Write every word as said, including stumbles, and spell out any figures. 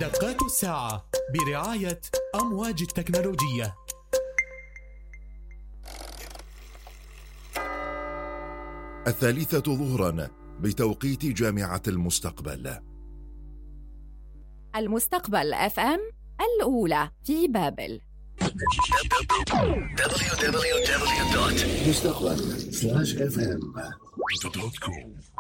دقات الساعة برعاية أمواج التكنولوجية. الثالثة ظهرا بتوقيت جامعة المستقبل. المستقبل اف ام الأولى في بابل. دبليو دبليو دبليو دوت مستقبل سلاش اف ام دوت كوم